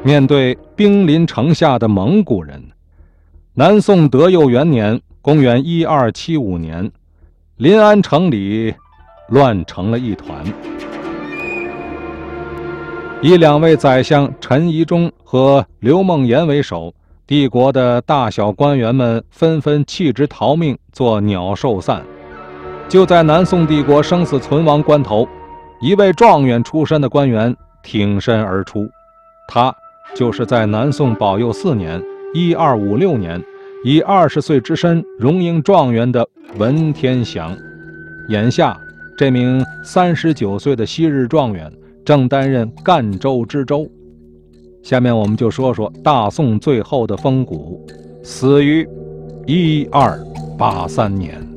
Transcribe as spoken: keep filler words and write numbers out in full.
面对兵临城下的蒙古人。南宋德佑元年，公元一二七五年，临安城里乱成了一团。以两位宰相陈宜中和刘梦妍为首，帝国的大小官员们纷纷弃职逃命，做鸟兽散。就在南宋帝国生死存亡关头，一位状元出身的官员挺身而出，他就是在南宋保佑四年一二五六年以二十岁之身荣膺状元的文天祥。眼下这名三十九岁的昔日状元正担任赣州知州。下面我们就说说大宋最后的风骨，死于一二八三年。